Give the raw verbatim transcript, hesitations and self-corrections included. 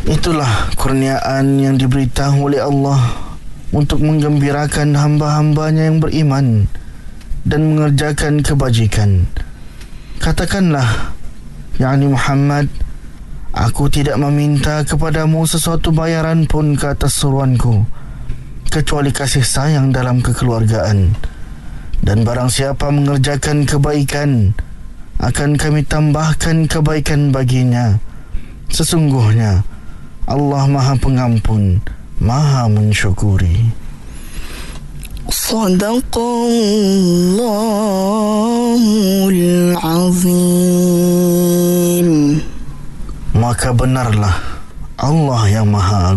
Itulah kurniaan yang diberitahu oleh Allah untuk menggembirakan hamba-hambanya yang beriman dan mengerjakan kebajikan. Katakanlah, yakni Muhammad, aku tidak meminta kepadamu sesuatu bayaran pun ke atas seruanku, kecuali kasih sayang dalam kekeluargaan. Dan barang siapa mengerjakan kebaikan, akan kami tambahkan kebaikan baginya. Sesungguhnya Allah Maha Pengampun, Maha Mensyukuri. Sadaqallahul Azim. Maka benarlah Allah yang Maha